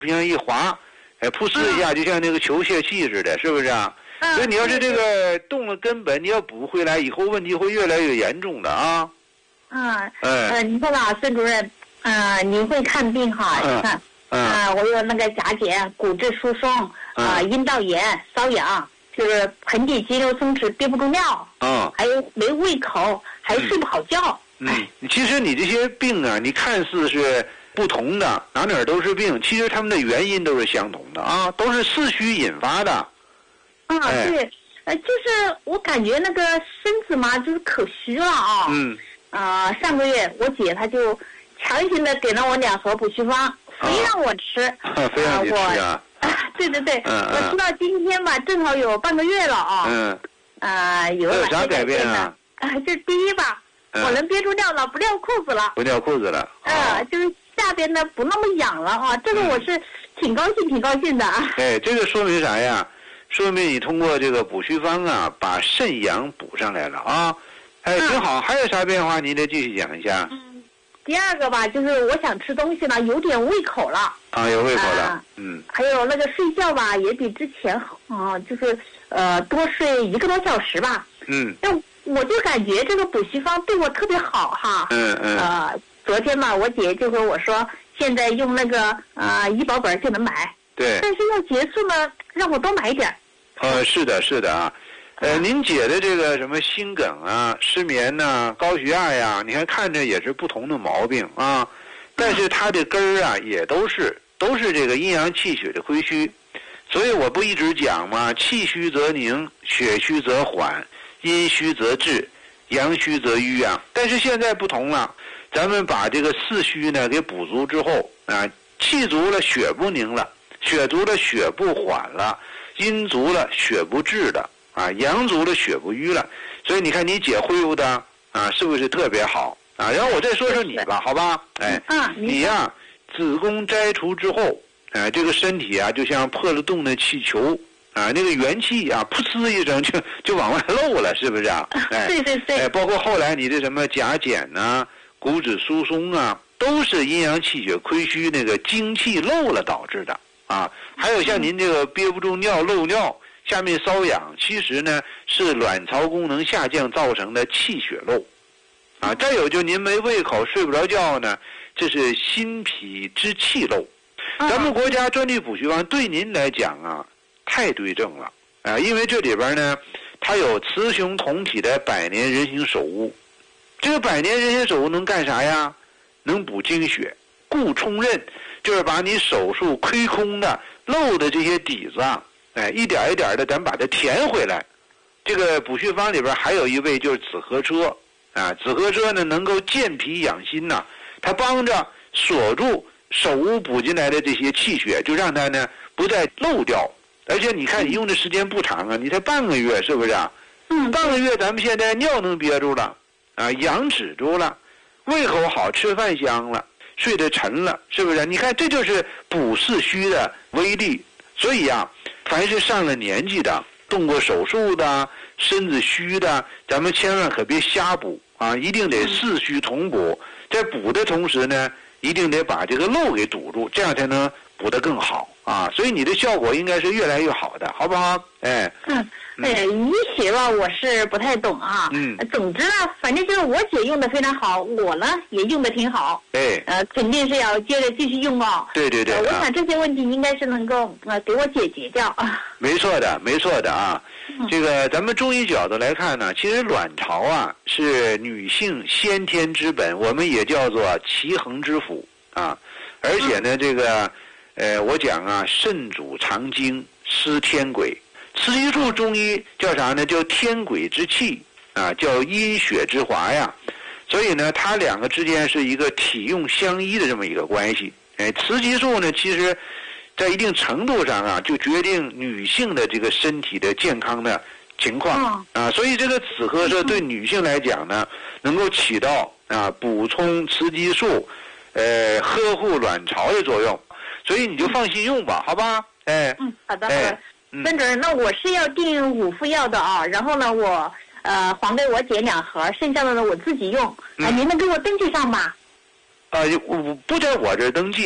像一滑，扑哧一下，就像那个球泄气似的，是不是啊？所以你要是这个动了根本，你要补回来，以后问题会越来越严重的啊。 你看吧，孙主任，您会看病哈？你看，我有那个甲减、骨质疏松，阴道炎、瘙痒，就是盆底肌肉松弛、憋不住尿，还有没胃口，还睡不好觉。 其实你这些病啊，你看似是不同的，哪都是病，其实他们的原因都是相同的啊，都是四虚引发的。 对，就是我感觉那个身子嘛，就是可虚了啊。上个月我姐她就强行的给了我2盒补虚方，非让我吃。 非让你吃啊？ 对，我吃到今天吧，正好有半个月了啊。有啥改变啊？ 这第一吧，我能憋住尿了，不尿裤子了。 不尿裤子了。 就是下边呢不那么痒了啊，这个我是挺高兴的。 这个说明啥呀？说明你通过这个补虚方啊，把肾阳补上来了啊。挺好。还有啥变化？您得继续讲一下。 第二个吧，就是我想吃东西呢，有点胃口了。 有胃口了。 还有那个睡觉吧，也比之前好就是多睡1个多小时吧。但我就感觉这个补虚方对我特别好哈。昨天嘛，我姐就和我说，现在用那个医保本就能买。 对。 但是要结束呢，让我多买一点。 是的啊。您姐的这个什么心梗啊、失眠呐、高血压呀，你看着也是不同的毛病啊，但是它的根儿啊也都是这个阴阳气血的亏虚，所以我不一直讲嘛，气虚则凝，血虚则缓，阴虚则滞，阳虚则瘀啊。但是现在不同了，咱们把这个四虚呢给补足之后啊，气足了血不凝了，血足了血不缓了，阴足了血不滞了。阳足了血不瘀了，所以你看你姐恢复的是不是特别好啊？然后我再说说你吧，好吧？你呀，子宫摘除之后，这个身体啊就像破了洞的气球那个元气啊，噗呲一声就往外漏了，是不是啊？ 对。 包括后来你的什么甲减呐、骨质疏松啊，都是阴阳气血亏虚，那个精气漏了导致的啊。还有像您这个憋不住尿、漏尿。下面瘙痒，其实呢是卵巢功能下降造成的气血漏，再有就您没胃口、睡不着觉呢，这是心脾之气漏。咱们国家专利补虚方对您来讲啊，太对症了因为这里边呢，它有雌雄同体的百年人形手物，这个百年人形手物能干啥呀？能补精血，固冲任，就是把你手术亏空的、漏的这些底子一点一点的咱把它填回来。这个补虚方里边还有一味就是紫河车紫河车呢能够健脾养心它帮着锁住手污补进来的这些气血，就让它呢不再漏掉。而且你看你用的时间不长你才半个月，是不是半个月咱们现在尿能憋住了痒止住了，胃口好，吃饭香了，睡得沉了，是不是？你看这就是补四虚的威力。所以凡是上了年纪的、动过手术的、身子虚的，咱们千万可别瞎补一定得四虚同补。在补的同时呢，一定得把这个漏给堵住，这样才能补得更好所以你的效果应该是越来越好的，好不好？ 医学吧，我是不太懂总之呢，反正就是我姐用的非常好，我呢也用的挺好。肯定是要接着继续用对。 我想这些问题应该是能够给我解决掉没错的这个咱们中医角度来看呢，其实卵巢是女性先天之本，我们也叫做奇恒之府而且呢这个我讲肾主藏精，司天癸。雌激素中医叫啥呢？叫天癸之气叫阴血之华呀。所以呢，它两个之间是一个体用相依的这么一个关系。雌激素呢，其实在一定程度上就决定女性的这个身体的健康的情况所以这个紫河车对女性来讲呢，能够起到补充雌激素呵护卵巢的作用。所以你就放心用吧，好吧？ 好的。孙主任，那我是要订5副药的然后呢我还给我姐2盒，剩下的呢我自己用您能给我登记上吗？ 不在我这儿登记，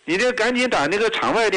你这赶紧打那个场外